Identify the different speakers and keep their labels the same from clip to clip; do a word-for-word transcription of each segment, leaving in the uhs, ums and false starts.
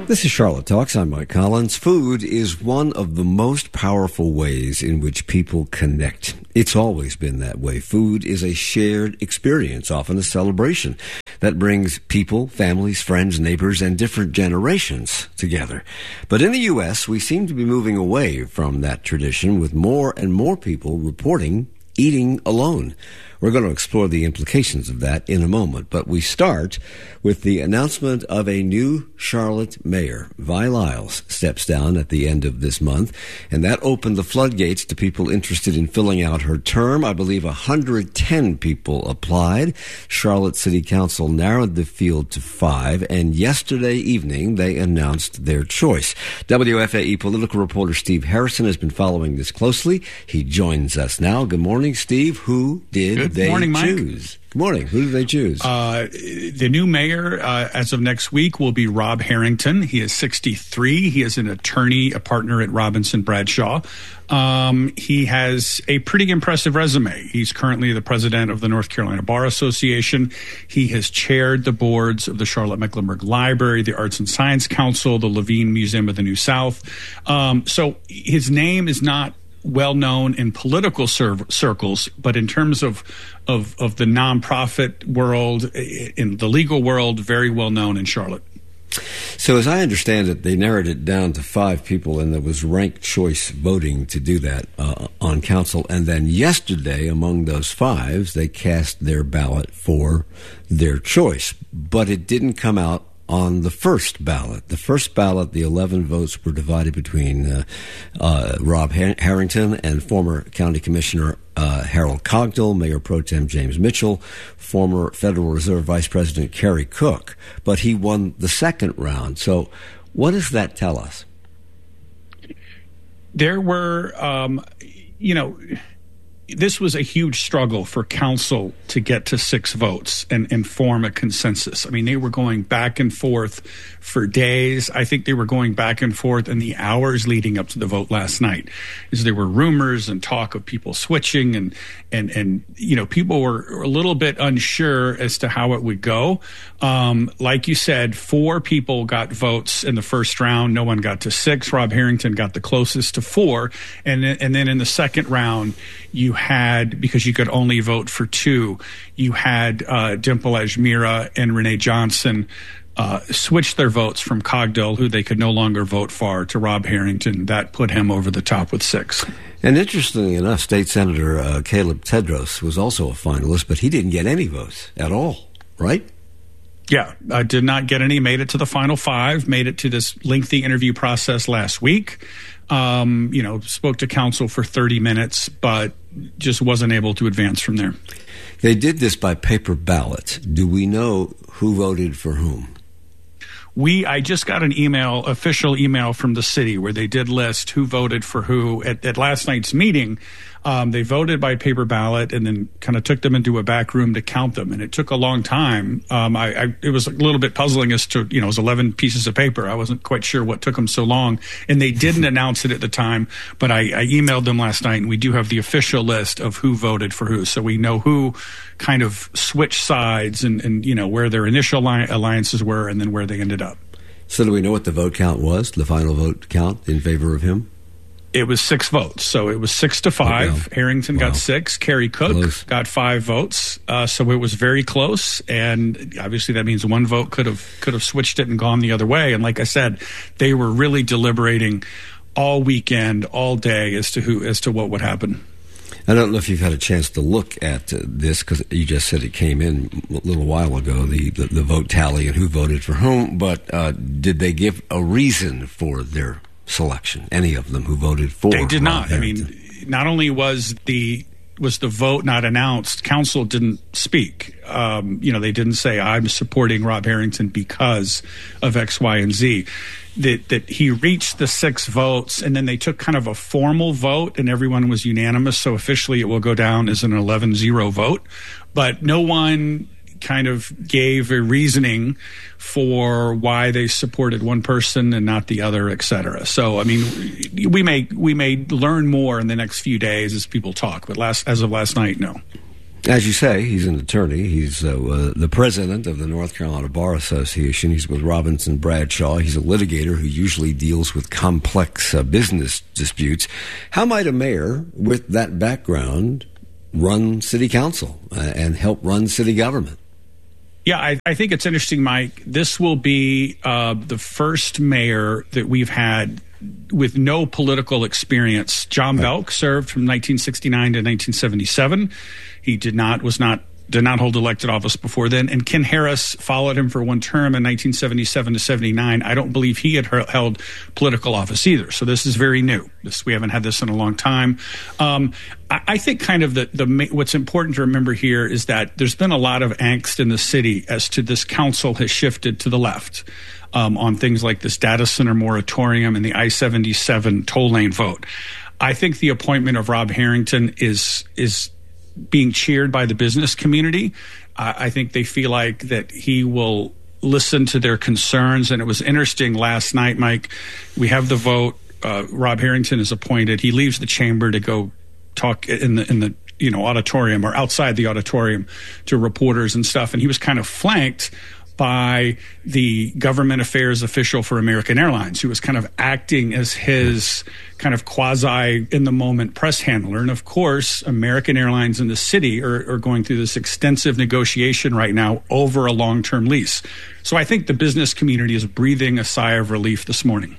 Speaker 1: This is Charlotte Talks. I'm Mike Collins. Food is one of the most powerful ways in which people connect. It's always been that way. Food is a shared experience, often a celebration, that brings people, families, friends, neighbors, and different generations together. But in the U S, we seem to be moving away from that tradition, with more and more people reporting eating alone. We're going to explore the implications of that in a moment, but we start with the announcement of a new Charlotte mayor. Vi Lyles steps down at the end of this month, and that opened the floodgates to people interested in filling out her term. I believe one hundred ten people applied. Charlotte City Council narrowed the field to five, and yesterday evening they announced their choice. W F A E political reporter Steve Harrison has been following this closely. He joins us now. Good morning, Steve. Who did
Speaker 2: Good
Speaker 1: they
Speaker 2: morning, Mike.
Speaker 1: choose? Good morning. Who did they choose?
Speaker 2: Uh, the new mayor, uh, as of next week, will be Rob Harrington. He is sixty-three. He is an attorney, a partner at Robinson Bradshaw. Um, he has a pretty impressive resume. He's currently the president of the North Carolina Bar Association. He has chaired the boards of the Charlotte-Mecklenburg Library, the Arts and Science Council, the Levine Museum of the New South. Um, so his name is not well known in political cir- circles, but in terms of, of of the nonprofit world, in the legal world, very well known in Charlotte.
Speaker 1: So as I understand it, they narrowed it down to five people, and there was ranked choice voting to do that uh, on council. And then yesterday, among those fives, they cast their ballot for their choice. But it didn't come out on the first ballot. The first ballot, the eleven votes were divided between uh, uh, Rob Har- Harrington and former County Commissioner uh, Harold Cogdill, Mayor Pro Tem James Mitchell, former Federal Reserve Vice President Kerry Cook. But he won the second round. So what does that tell us?
Speaker 2: There were, um, you know... This was a huge struggle for council to get to six votes and, and form a consensus. I mean, they were going back and forth for days. I think they were going back and forth in the hours leading up to the vote last night, as there were rumors and talk of people switching, and and and you know, people were a little bit unsure as to how it would go. Um, like you said, four people got votes in the first round. No one got to six. Rob Harrington got the closest to four, and and then in the second round, you had, because you could only vote for two, you had uh, Dimple Ajmira and Renee Johnson uh, switch their votes from Cogdill, who they could no longer vote for, to Rob Harrington. That put him over the top with six.
Speaker 1: And interestingly enough, State Senator uh, Caleb Tedros was also a finalist, but he didn't get any votes at all, right?
Speaker 2: Yeah, I did not get any, made it to the final five, made it to this lengthy interview process last week. Um, you know, spoke to council for thirty minutes, but just wasn't able to advance from there.
Speaker 1: They did this by paper ballot. Do we know who voted for whom?
Speaker 2: We, I just got an email, official email from the city, where they did list who voted for who. At, at last night's meeting, um, they voted by paper ballot and then kind of took them into a back room to count them. And it took a long time. Um, I, I, it was a little bit puzzling as to, you know, it was eleven pieces of paper. I wasn't quite sure what took them so long. And they didn't announce it at the time, but I, I emailed them last night, and we do have the official list of who voted for who. So we know who kind of switched sides, and, and you know, where their initial alli- alliances were and then where they ended up.
Speaker 1: So do we know what the vote count was, the final vote count in favor of him?
Speaker 2: It was six votes. So it was six to five.
Speaker 1: Oh, wow.
Speaker 2: Harrington
Speaker 1: Wow.
Speaker 2: got six. Kerry Cook
Speaker 1: Close.
Speaker 2: got five votes. Uh, so it was very close. And obviously that means one vote could have could have switched it and gone the other way. And like I said, they were really deliberating all weekend, all day, as to who as to what would happen.
Speaker 1: I don't know if you've had a chance to look at uh, this, because you just said it came in a little while ago, the, the, the vote tally and who voted for whom, but uh, did they give a reason for their selection, any of them who voted for?
Speaker 2: They did
Speaker 1: Rob
Speaker 2: not.
Speaker 1: Harrington?
Speaker 2: I mean, not only was the was the vote not announced, council didn't speak. Um, you know, they didn't say, I'm supporting Rob Harrington because of X, Y, and Z. That, that he reached the six votes, and then they took kind of a formal vote, and everyone was unanimous. So officially it will go down as an eleven zero vote. But no one kind of gave a reasoning for why they supported one person and not the other, et cetera. So, I mean, we may we may learn more in the next few days as people talk, but last as of last night, no.
Speaker 1: As you say, he's an attorney. He's uh, uh, the president of the North Carolina Bar Association. He's with Robinson Bradshaw. He's a litigator who usually deals with complex uh, business disputes. How might a mayor with that background run city council uh, and help run city government?
Speaker 2: Yeah, I, I think it's interesting, Mike. This will be uh, the first mayor that we've had with no political experience. John
Speaker 1: right.
Speaker 2: Belk served from nineteen sixty-nine to nineteen seventy-seven. He did not was not did not hold elected office before then. And Ken Harris followed him for one term in nineteen seventy-seven to seventy-nine. I don't believe he had held political office either. So this is very new. This we haven't had this in a long time. Um, I, I think kind of the the what's important to remember here is that there's been a lot of angst in the city as to this council has shifted to the left. Um, on things like this data center moratorium and the I seventy-seven toll lane vote. I think the appointment of Rob Harrington is is being cheered by the business community. Uh, I think they feel like that he will listen to their concerns. And it was interesting last night, Mike, we have the vote. Uh, Rob Harrington is appointed. He leaves the chamber to go talk in the in the you know auditorium or outside the auditorium to reporters and stuff. And he was kind of flanked by the government affairs official for American Airlines, who was kind of acting as his kind of quasi in the moment press handler. And of course, American Airlines and the city are, are going through this extensive negotiation right now over a long-term lease. So I think the business community is breathing a sigh of relief this morning.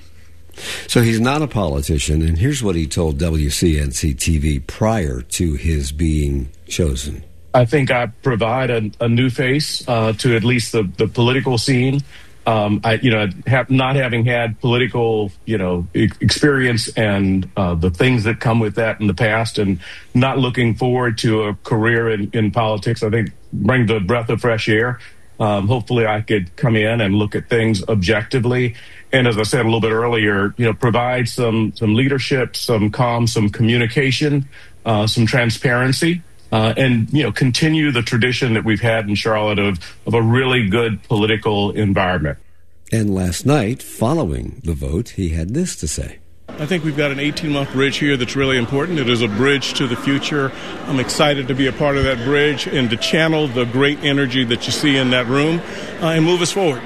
Speaker 1: So he's not a politician, and here's what he told W C N C T V prior to his being chosen.
Speaker 3: I think I provide a, a new face uh, to at least the, the political scene. Um, I, you know, have, not having had political, you know, e- experience and uh, the things that come with that in the past, and not looking forward to a career in, in politics, I think bring the breath of fresh air. Um, hopefully, I could come in and look at things objectively, and as I said a little bit earlier, you know, provide some some leadership, some calm, some communication, uh, some transparency. Uh, and, you know, continue the tradition that we've had in Charlotte of, of a really good political environment.
Speaker 1: And last night, following the vote, he had this to say.
Speaker 4: I think we've got an eighteen-month bridge here that's really important. It is a bridge to the future. I'm excited to be a part of that bridge and to channel the great energy that you see in that room uh, and move us forward.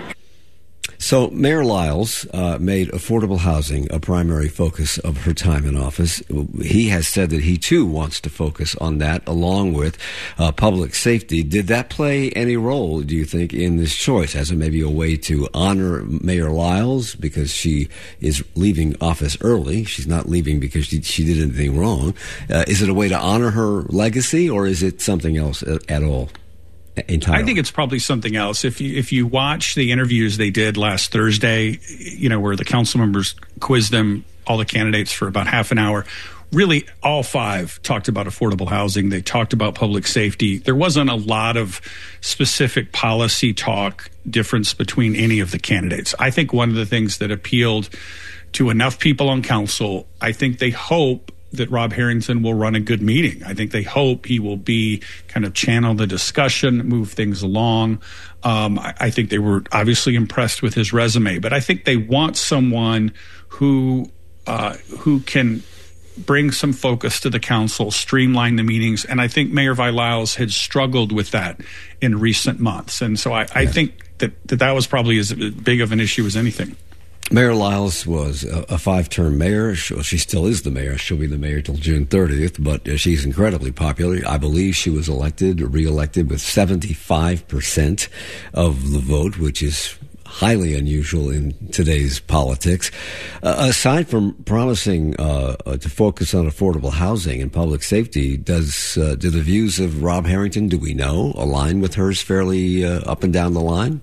Speaker 1: So Mayor Lyles uh, made affordable housing a primary focus of her time in office. He has said that he, too, wants to focus on that along with uh, public safety. Did that play any role, do you think, in this choice as a, maybe a way to honor Mayor Lyles because she is leaving office early? She's not leaving because she, she did anything wrong. Uh, is it a way to honor her legacy, or is it something else at, at all? Entirely.
Speaker 2: I think it's probably something else. If you if you watch the interviews they did last Thursday, you know, where the council members quizzed them, all the candidates for about half an hour, really all five talked about affordable housing. They talked about public safety. There wasn't a lot of specific policy talk difference between any of the candidates. I think one of the things that appealed to enough people on council, I think they hope that Rob Harrington will run a good meeting. I think they hope he will be kind of channel the discussion, move things along. Um, I, I think they were obviously impressed with his resume, but I think they want someone who uh, who can bring some focus to the council, streamline the meetings. And I think Mayor Vi Lyles had struggled with that in recent months. And so I, yeah. I think that, that that was probably as big of an issue as anything.
Speaker 1: Mayor Lyles was a, a five-term mayor. She, she still is the mayor. She'll be the mayor till June thirtieth, but uh, she's incredibly popular. I believe she was elected, or re-elected, with seventy-five percent of the vote, which is highly unusual in today's politics. Uh, aside from promising uh, uh, to focus on affordable housing and public safety, does uh, do the views of Rob Harrington, do we know, align with hers fairly uh, up and down the line?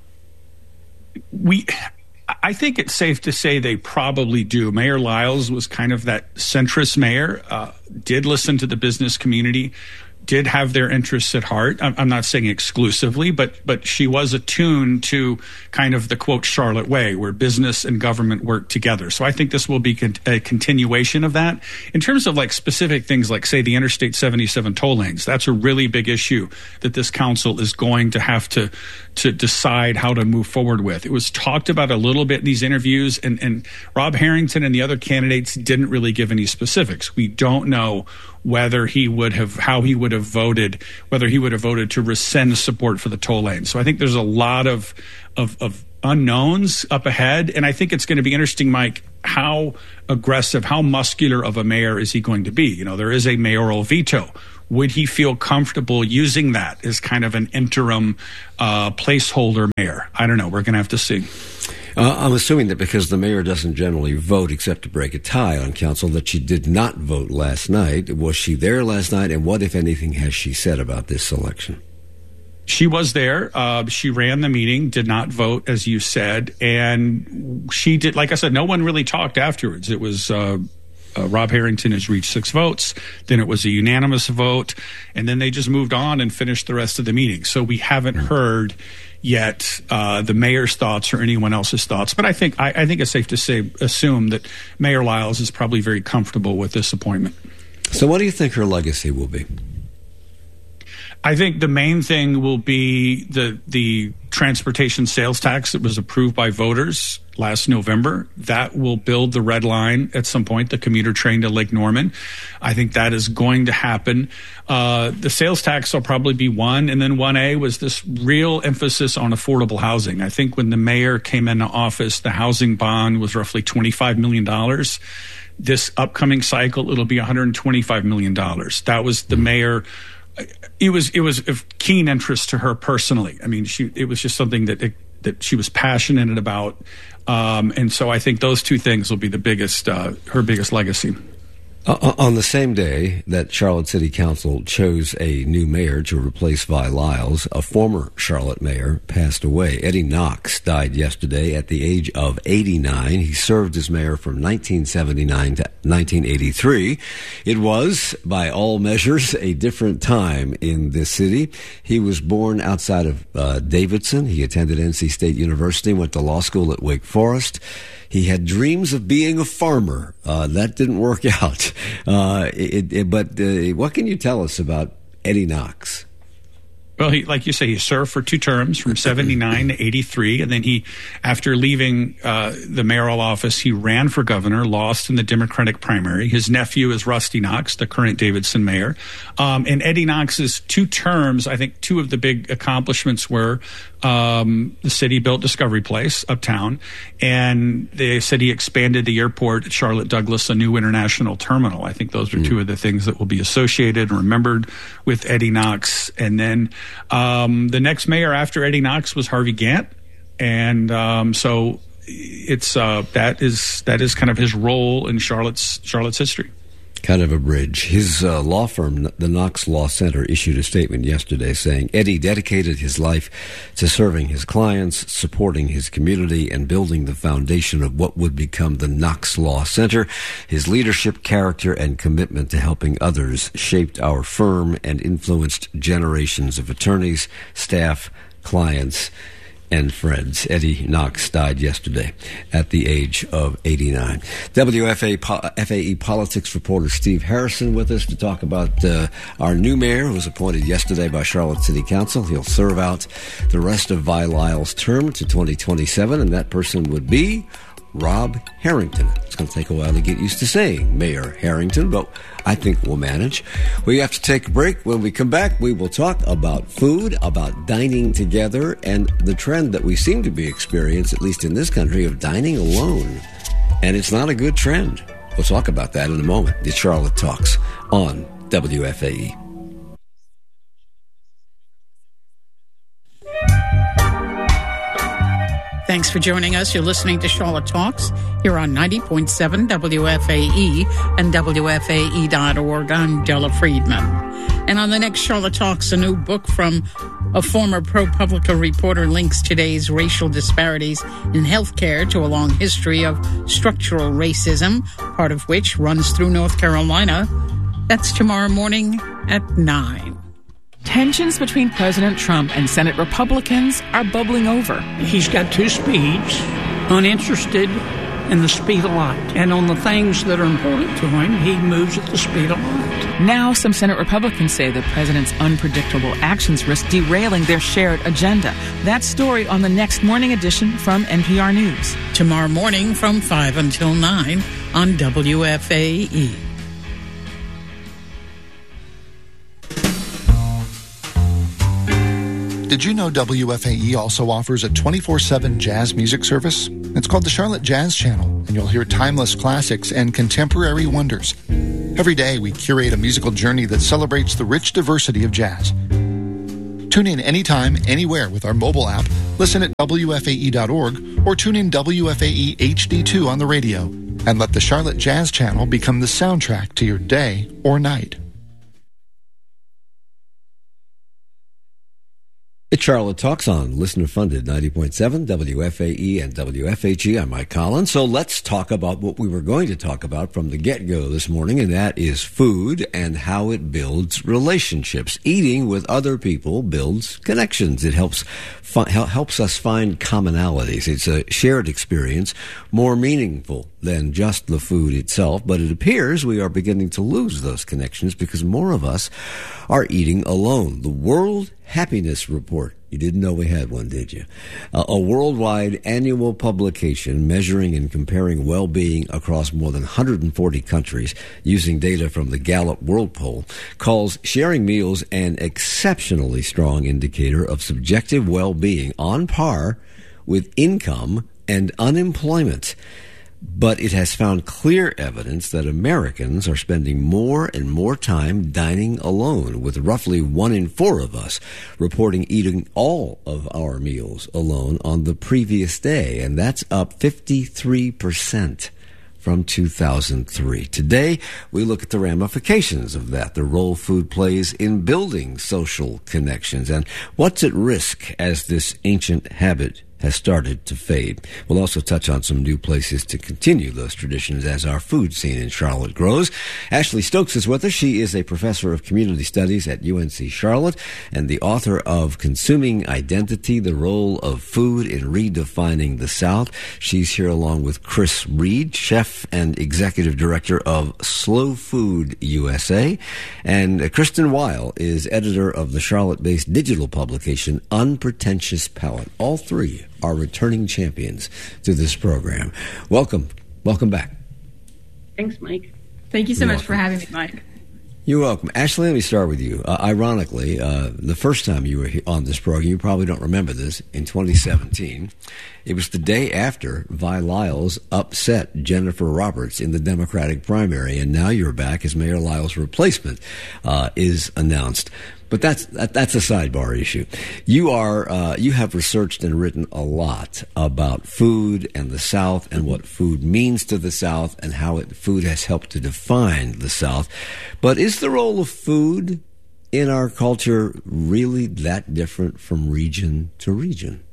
Speaker 2: We... I think it's safe to say they probably do. Mayor Lyles was kind of that centrist mayor, uh, did listen to the business community, did have their interests at heart. I'm, I'm not saying exclusively, but but she was attuned to kind of the, quote, Charlotte way, where business and government work together. So I think this will be con- a continuation of that. In terms of like specific things like, say, the Interstate seventy-seven toll lanes, that's a really big issue that this council is going to have to to decide how to move forward with. It was talked about a little bit in these interviews, and, and Rob Harrington and the other candidates didn't really give any specifics. We don't know whether he would have, how he would would have voted, whether he would have voted to rescind support for the toll lane. So I think there's a lot of of, of unknowns up ahead, and I think it's going to be interesting, Mike, how aggressive, how muscular of a mayor is he going to be? You know, there is a mayoral veto. Would he feel comfortable using that as kind of an interim uh, placeholder mayor? I don't know. We're going to have to see.
Speaker 1: Uh, I'm assuming that because the mayor doesn't generally vote except to break a tie on council, that she did not vote last night. Was she there last night? And what, if anything, has she said about this election?
Speaker 2: She was there. Uh, she ran the meeting, did not vote, as you said. And she did, like I said, no one really talked afterwards. It was uh, uh, Rob Harrington has reached six votes. Then it was a unanimous vote. And then they just moved on and finished the rest of the meeting. So we haven't heard yet uh, the mayor's thoughts or anyone else's thoughts. But I think I, I think it's safe to say, assume that Mayor Lyles is probably very comfortable with this appointment.
Speaker 1: So what do you think her legacy will be?
Speaker 2: I think the main thing will be the the transportation sales tax that was approved by voters last November. That will build the red line at some point, the commuter train to Lake Norman. I think that is going to happen. Uh, the sales tax will probably be one. And then one A was this real emphasis on affordable housing. I think when the mayor came into office, the housing bond was roughly twenty-five million dollars. This upcoming cycle, it'll be one hundred twenty-five million dollars. That was the mayor. It was it was of keen interest to her personally. I mean, she it was just something that it, that she was passionate about, um, and so I think those two things will be the biggest uh, her biggest legacy.
Speaker 1: Uh, on the same day that Charlotte City Council chose a new mayor to replace Vi Lyles, a former Charlotte mayor passed away. Eddie Knox died yesterday at the age of eighty-nine. He served as mayor from nineteen seventy-nine to nineteen eighty-three. It was, by all measures, a different time in this city. He was born outside of uh, Davidson. He attended N C State University, went to law school at Wake Forest. He had dreams of being a farmer. Uh, that didn't work out. Uh, it, it, but uh, what can you tell us about Eddie Knox?
Speaker 2: Well, he, like you say, he served for two terms from seventy-nine to eighty-three. And then he, after leaving uh, the mayoral office, he ran for governor, lost in the Democratic primary. His nephew is Rusty Knox, the current Davidson mayor. Um, and Eddie Knox's two terms, I think two of the big accomplishments were um, the city built Discovery Place uptown. And they said he expanded the airport at Charlotte Douglas, a new international terminal. I think those are mm. two of the things that will be associated and remembered with Eddie Knox. And then Um, the next mayor after Eddie Knox was Harvey Gantt, and um, so it's uh, that is that is kind of his role in Charlotte's Charlotte's history.
Speaker 1: Kind of a bridge. His uh, law firm, the Knox Law Center, issued a statement yesterday saying Eddie dedicated his life to serving his clients, supporting his community, and building the foundation of what would become the Knox Law Center. His leadership, character, and commitment to helping others shaped our firm and influenced generations of attorneys, staff, clients, and friends. Eddie Knox died yesterday at the age of eighty-nine. W F A F A E politics reporter Steve Harrison with us to talk about uh, our new mayor who was appointed yesterday by Charlotte City Council. He'll serve out the rest of Vi Lyles' term to twenty twenty-seven, and that person would be Rob Harrington. It's going to take a while to get used to saying Mayor Harrington, but I think we'll manage. We have to take a break. When we come back, we will talk about food, about dining together, and the trend that we seem to be experiencing, at least in this country, of dining alone. And it's not a good trend. We'll talk about that in a moment. It's Charlotte Talks on W F A E.
Speaker 5: Thanks for joining us. You're listening to Charlotte Talks here on ninety point seven W F A E and W F A E dot org. I'm Della Friedman. And on the next Charlotte Talks, a new book from a former ProPublica reporter links today's racial disparities in healthcare to a long history of structural racism, part of which runs through North Carolina. That's tomorrow morning at nine.
Speaker 6: Tensions between President Trump and Senate Republicans are bubbling over.
Speaker 7: He's got two speeds, uninterested in the speed of light. And on the things that are important to him, he moves at the speed of light.
Speaker 6: Now, some Senate Republicans say the president's unpredictable actions risk derailing their shared agenda. That story on the next morning edition from N P R News.
Speaker 5: Tomorrow morning from five until nine on W F A E.
Speaker 8: Did you know W F A E also offers a twenty-four seven jazz music service? It's called the Charlotte Jazz Channel, and you'll hear timeless classics and contemporary wonders. Every day, we curate a musical journey that celebrates the rich diversity of jazz. Tune in anytime, anywhere with our mobile app, listen at W F A E dot org, or tune in W F A E H D two on the radio, and let the Charlotte Jazz Channel become the soundtrack to your day or night.
Speaker 1: It's Charlotte Talks on listener-funded ninety point seven W F A E and W F H E. I'm Mike Collins. So let's talk about what we were going to talk about from the get-go this morning, and that is food and how it builds relationships. Eating with other people builds connections. It helps fi- helps us find commonalities. It's a shared experience, more meaningful than just the food itself, but it appears we are beginning to lose those connections because more of us are eating alone. The World Happiness Report. You didn't know we had one, did you? Uh, a worldwide annual publication measuring and comparing well-being across more than one hundred forty countries using data from the Gallup World Poll calls sharing meals an exceptionally strong indicator of subjective well-being on par with income and unemployment. But it has found clear evidence that Americans are spending more and more time dining alone, with roughly one in four of us reporting eating all of our meals alone on the previous day, and that's up fifty-three percent from two thousand three. Today, we look at the ramifications of that, the role food plays in building social connections, and what's at risk as this ancient habit has started to fade. We'll also touch on some new places to continue those traditions as our food scene in Charlotte grows. Ashley Stokes is with us. She is a professor of community studies at U N C Charlotte and the author of Consuming Identity, the Role of Food in Redefining the South. She's here along with Chris Reed, chef and executive director of Slow Food U S A. And Kristen Weil is editor of the Charlotte-based digital publication Unpretentious Palate. All three are returning champions to this program. Welcome. Welcome back.
Speaker 9: Thanks, Mike. Thank you so
Speaker 1: You're
Speaker 9: much
Speaker 1: welcome.
Speaker 9: for having me, Mike.
Speaker 1: You're welcome. Ashley, let me start with you. Uh, ironically, uh, the first time you were on this program, you probably don't remember this, in twenty seventeen, it was the day after Vi Lyles upset Jennifer Roberts in the Democratic primary, and now you're back as Mayor Lyles' replacement uh, is announced. But that's that, that's a sidebar issue. You are uh, you have researched and written a lot about food and the South and what food means to the South and how it, food has helped to define the South. But is the role of food in our culture really that different from region to region?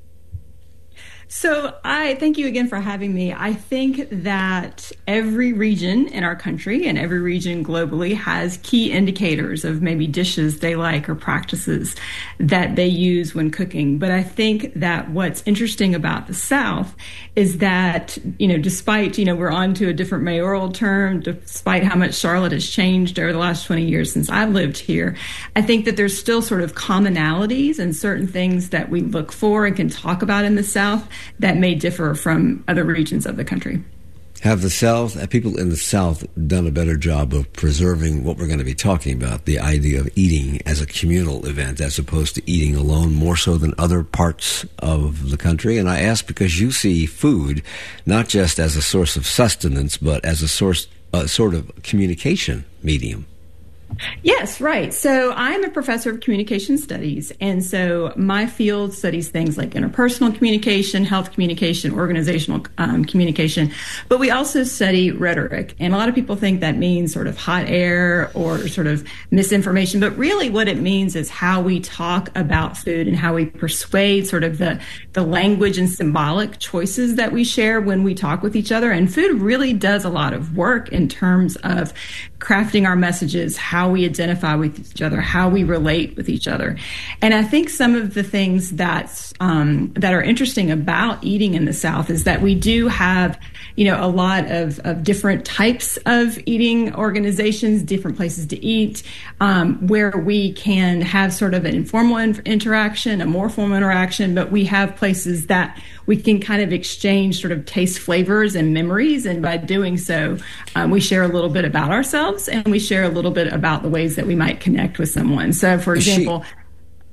Speaker 9: So I thank you again for having me. I think that every region in our country and every region globally has key indicators of maybe dishes they like or practices that they use when cooking. But I think that what's interesting about the South is that, you know, despite, you know, we're on to a different mayoral term, despite how much Charlotte has changed over the last twenty years since I've lived here, I think that there's still sort of commonalities and certain things that we look for and can talk about in the South that may differ from other regions of the country.
Speaker 1: Have the South, have people in the South done a better job of preserving what we're going to be talking about, the idea of eating as a communal event as opposed to eating alone, more so than other parts of the country? And I ask because you see food not just as a source of sustenance, but as a source, a sort of communication medium.
Speaker 9: Yes, right. So I'm a professor of communication studies. And so my field studies things like interpersonal communication, health communication, organizational um, communication. But we also study rhetoric. And a lot of people think that means sort of hot air or sort of misinformation. But really what it means is how we talk about food and how we persuade sort of the, the language and symbolic choices that we share when we talk with each other. And food really does a lot of work in terms of crafting our messages, how we identify with each other, how we relate with each other. And I think some of the things that um, that are interesting about eating in the South is that we do have, you know, a lot of, of different types of eating organizations, different places to eat, um, where we can have sort of an informal in- interaction, a more formal interaction, but we have places that we can kind of exchange sort of taste, flavors, and memories. And by doing so, um, we share a little bit about ourselves and we share a little bit about the ways that we might connect with someone. So, for example,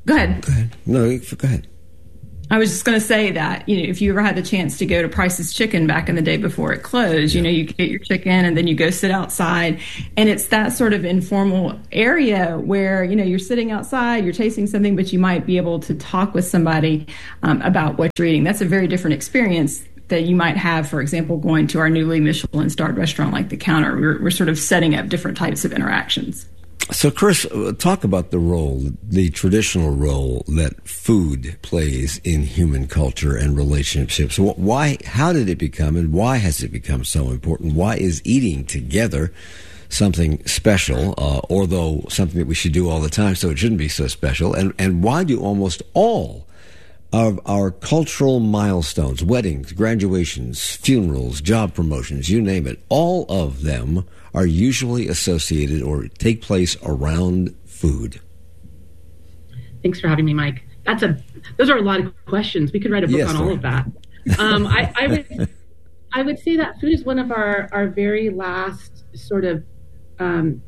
Speaker 9: Go ahead.
Speaker 1: Go ahead. No, go ahead.
Speaker 9: I was just going to say that, you know, if you ever had the chance to go to Price's Chicken back in the day before it closed, yeah. you know, you get your chicken and then you go sit outside, and it's that sort of informal area where, you know, you're sitting outside, you're tasting something, but you might be able to talk with somebody um, about what you're eating. That's a very different experience that you might have, for example, going to our newly Michelin-starred restaurant like The Counter. We're, we're sort of setting up different types of interactions.
Speaker 1: So, Chris, talk about the role, the traditional role that food plays in human culture and relationships. Why, how did it become, and why has it become so important? Why is eating together something special, uh, although something that we should do all the time, so it shouldn't be so special? And, and why do almost all of our cultural milestones, weddings, graduations, funerals, job promotions, you name it, all of them are usually associated or take place around food?
Speaker 10: Thanks for having me, Mike. That's a those are a lot of questions. We could write a book yes, on all of that. Um, I, I would I would say that food is one of our, our very last sort of um,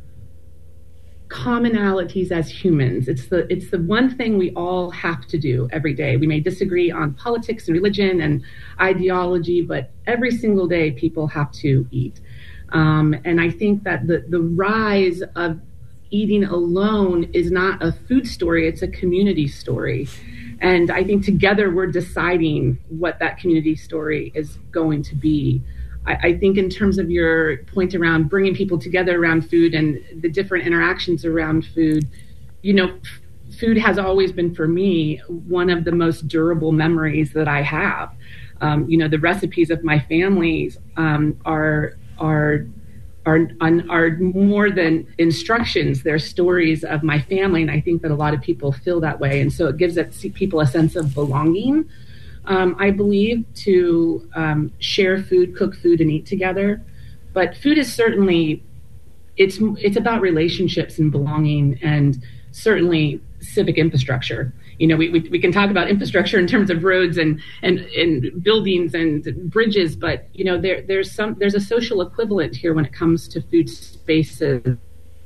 Speaker 10: commonalities as humans. It's the it's the one thing we all have to do every day. We may disagree on politics and religion and ideology, but every single day people have to eat. Um, and I think that the, the rise of eating alone is not a food story, it's a community story. And I think together we're deciding what that community story is going to be. I, I think in terms of your point around bringing people together around food and the different interactions around food, you know, f- food has always been, for me, one of the most durable memories that I have. Um, you know, the recipes of my families um, are... are are are more than instructions. They're stories of my family, and I think that a lot of people feel that way, and so it gives people a sense of belonging. Um, I believe to um, share food, cook food, and eat together. But food is certainly it's it's about relationships and belonging, and certainly civic infrastructure. You know, we, we we can talk about infrastructure in terms of roads and, and, and buildings and bridges, but you know, there there's some there's a social equivalent here when it comes to food spaces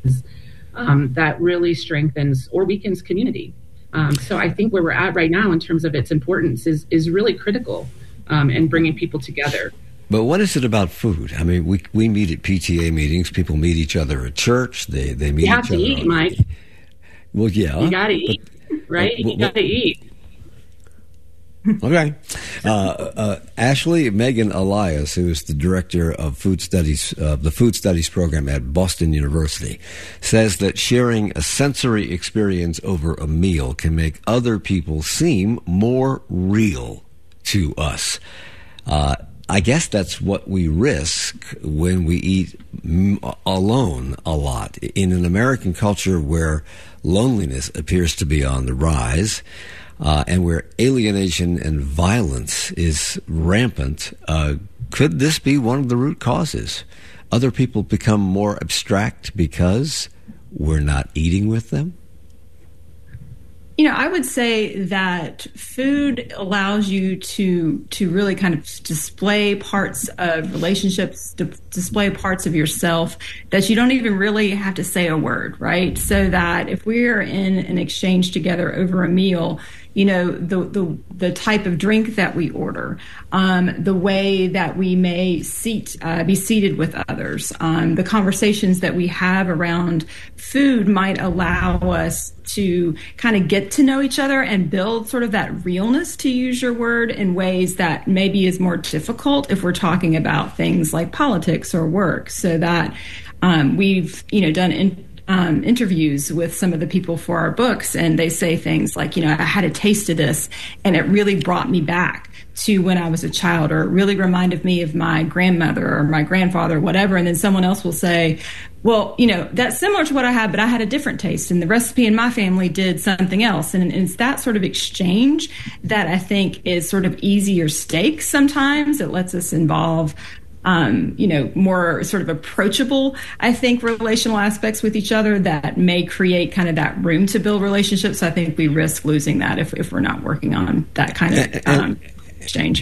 Speaker 10: um, that really strengthens or weakens community. Um, so I think where we're at right now in terms of its importance is is really critical um, in bringing people together.
Speaker 1: But what is it about food? I mean, we we meet at P T A meetings. People meet each other at church. They they meet
Speaker 10: you have
Speaker 1: each
Speaker 10: to
Speaker 1: other.
Speaker 10: Eat,
Speaker 1: on,
Speaker 10: Mike.
Speaker 1: Well, yeah,
Speaker 10: you got to eat. Right? Uh, you got to eat.
Speaker 1: Okay. Uh, uh, Ashley Megan Elias, who is the director of food studies, uh, the food studies program at Boston University, says that sharing a sensory experience over a meal can make other people seem more real to us. Uh, I guess that's what we risk when we eat m- alone a lot. In an American culture where loneliness appears to be on the rise, uh, and where alienation and violence is rampant, uh, could this be one of the root causes? Other people become more abstract because we're not eating with them?
Speaker 9: You know, I would say that food allows you to to really kind of display parts of relationships, to display parts of yourself that you don't even really have to say a word, right? So that if we're in an exchange together over a meal, you know, the the the type of drink that we order, um, the way that we may seat, uh, be seated with others, um, the conversations that we have around food might allow us to kind of get to know each other and build sort of that realness, to use your word, in ways that maybe is more difficult if we're talking about things like politics or work. So that um, we've, you know, done in, um, interviews with some of the people for our books, and they say things like, you know, I had a taste of this and it really brought me back to when I was a child, or it really reminded me of my grandmother or my grandfather or whatever. And then someone else will say, well, you know, that's similar to what I had, but I had a different taste, and the recipe in my family did something else. And it's that sort of exchange that I think is sort of easier stakes sometimes. It lets us involve Um, you know, more sort of approachable, I think, relational aspects with each other that may create kind of that room to build relationships. I think we risk losing that if, if we're not working on that kind of um, exchange.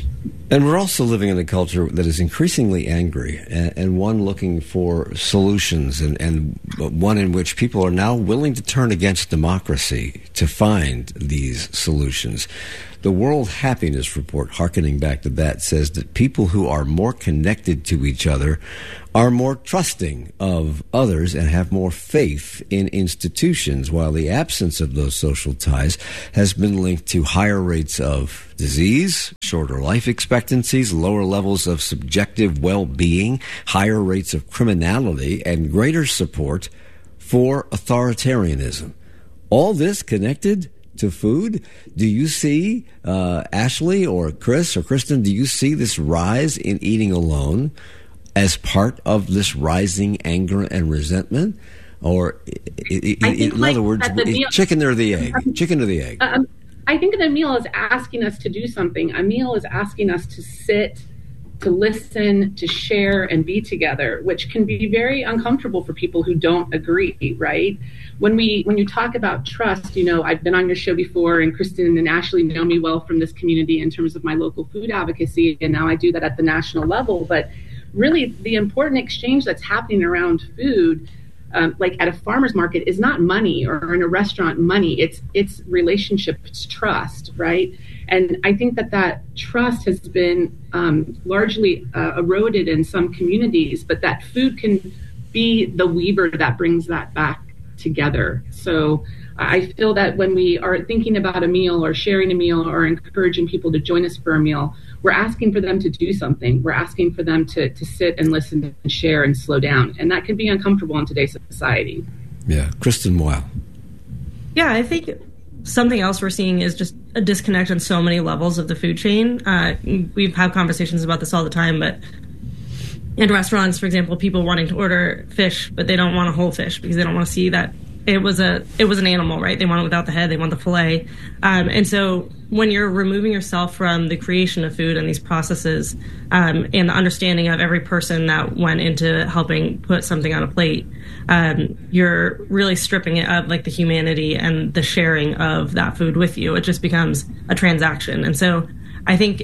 Speaker 1: And we're also living in a culture that is increasingly angry, and, and one looking for solutions, and, and one in which people are now willing to turn against democracy to find these solutions. The World Happiness Report, hearkening back to that, says that people who are more connected to each other are more trusting of others and have more faith in institutions, while the absence of those social ties has been linked to higher rates of disease, shorter life expectancies, lower levels of subjective well-being, higher rates of criminality, and greater support for authoritarianism. All this connected to food. Do you see, uh, Ashley or Chris or Kristen, do you see this rise in eating alone as part of this rising anger and resentment? Or, in, in
Speaker 10: like
Speaker 1: other words,
Speaker 10: meal,
Speaker 1: chicken or the egg? Chicken or the egg?
Speaker 10: Um, I think the meal is asking us to do something. A meal is asking us to sit, to listen, to share, and be together, which can be very uncomfortable for people who don't agree, right? When we when you talk about trust, you know, I've been on your show before, and Kristen and Ashley know me well from this community in terms of my local food advocacy, and now I do that at the national level. But really, the important exchange that's happening around food, um, like at a farmer's market, is not money, or in a restaurant money. It's it's relationship, it's trust, right? And I think that that trust has been um, largely uh, eroded in some communities, but that food can be the weaver that brings that back together. So I feel that when we are thinking about a meal or sharing a meal or encouraging people to join us for a meal, we're asking for them to do something. We're asking for them to, to sit and listen and share and slow down. And that can be uncomfortable in today's society.
Speaker 1: Yeah. Kristen Weil.
Speaker 11: Yeah, I think something else we're seeing is just a disconnect on so many levels of the food chain. Uh, we've had conversations about this all the time, but in restaurants, for example, people wanting to order fish, but they don't want a whole fish because they don't want to see that it was a it was an animal, right? They want it without the head. They want the fillet. Um, and so when you're removing yourself from the creation of food and these processes, um, and the understanding of every person that went into helping put something on a plate, um, you're really stripping it of like the humanity and the sharing of that food with you. It just becomes a transaction. And so I think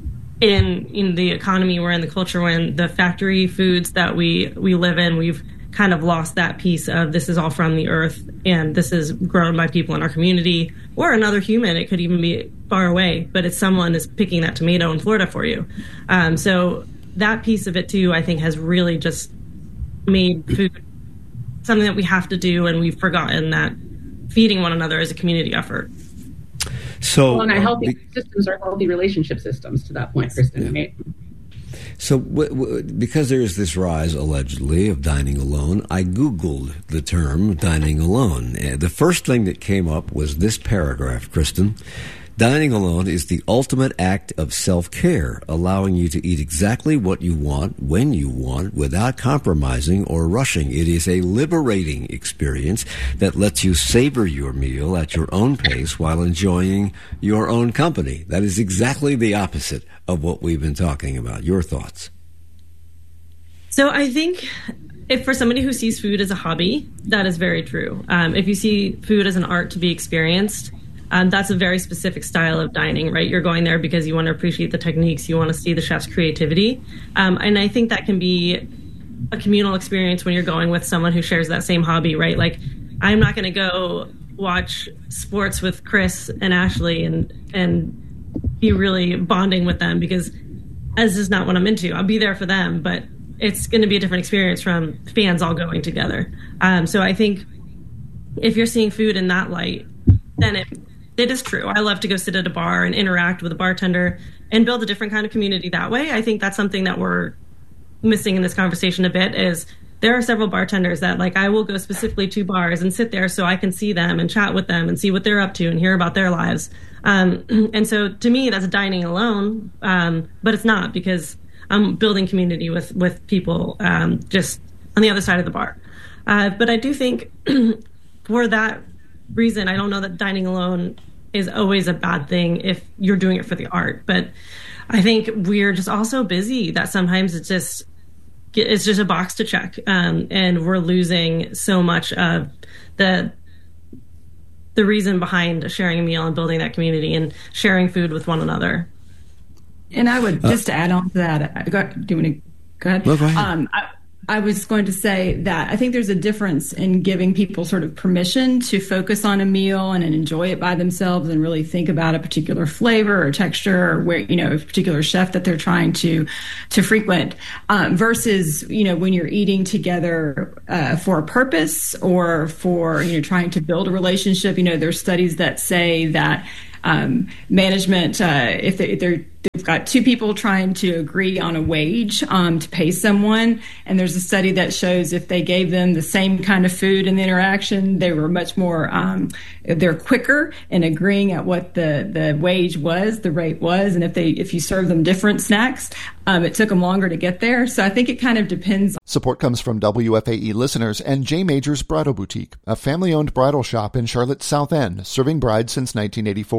Speaker 11: in in the economy we're in, the culture we're in, the factory foods that we we live in, we've kind of lost that piece of this is all from the earth and this is grown by people in our community or another human. It could even be far away, but it's someone is picking that tomato in Florida for you. Um, so that piece of it too, I think, has really just made food something that we have to do, and we've forgotten that feeding one another is a community effort.
Speaker 1: So,
Speaker 10: well, and our healthy
Speaker 1: uh,
Speaker 10: systems are healthy relationship systems to that point, Kristen.
Speaker 1: Yeah.
Speaker 10: Right?
Speaker 1: So w- w- because there is this rise, allegedly, of dining alone, I Googled the term dining alone. Uh, the first thing that came up was this paragraph, Kristen. Dining alone is the ultimate act of self-care, allowing you to eat exactly what you want, when you want, without compromising or rushing. It is a liberating experience that lets you savor your meal at your own pace while enjoying your own company. That is exactly the opposite of what we've been talking about. Your thoughts?
Speaker 11: So I think if for somebody who sees food as a hobby, that is very true. Um, if you see food as an art to be experienced, Um, that's a very specific style of dining, right? You're going there because you want to appreciate the techniques, you want to see the chef's creativity. Um, and I think that can be a communal experience when you're going with someone who shares that same hobby, right? Like, I'm not going to go watch sports with Chris and Ashley and and be really bonding with them because this is not what I'm into. I'll be there for them, but it's going to be a different experience from fans all going together. Um, so I think if you're seeing food in that light, then it It is true. I love to go sit at a bar and interact with a bartender and build a different kind of community that way. I think that's something that we're missing in this conversation a bit is there are several bartenders that, like, I will go specifically to bars and sit there so I can see them and chat with them and see what they're up to and hear about their lives. Um, and so to me, that's dining alone, um, but it's not because I'm building community with, with people um, just on the other side of the bar. Uh, but I do think for that reason, I don't know that dining alone is always a bad thing if you're doing it for the art. But I think we're just also busy that sometimes it's just it's just a box to check, um, and we're losing so much of the the reason behind sharing a meal and building that community and sharing food with one another.
Speaker 9: And I would, just to add on to that, I got, do you want to go ahead?
Speaker 1: No, go ahead.
Speaker 9: Um, I, I was going to say that I think there's a difference in giving people sort of permission to focus on a meal and enjoy it by themselves and really think about a particular flavor or texture or where, you know, a particular chef that they're trying to to frequent um, versus, you know, when you're eating together uh, for a purpose or for, you know, trying to build a relationship. You know, there's studies that say that um, management, uh, if they, they're They've got two people trying to agree on a wage um, to pay someone, and there's a study that shows if they gave them the same kind of food in the interaction, they were much more, um, they're quicker in agreeing at what the, the wage was, the rate was, and if they if you serve them different snacks, um, it took them longer to get there. So I think it kind of depends.
Speaker 8: Support comes from W F A E listeners and J. Major's Bridal Boutique, a family-owned bridal shop in Charlotte's South End, serving brides since nineteen eighty-four.